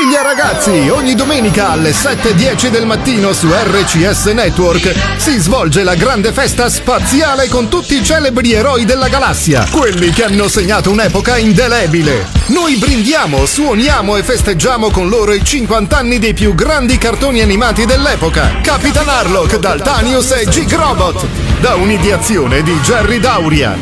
Sveglia ragazzi! Ogni domenica alle 7:10 del mattino su RCS Network si svolge la grande festa spaziale con tutti i celebri eroi della galassia, quelli che hanno segnato un'epoca indelebile. Noi brindiamo, suoniamo e festeggiamo con loro i 50 anni dei più grandi cartoni animati dell'epoca. Capitan Harlock, Daltanius e Gig Robot, da un'ideazione di Jerry Dauria.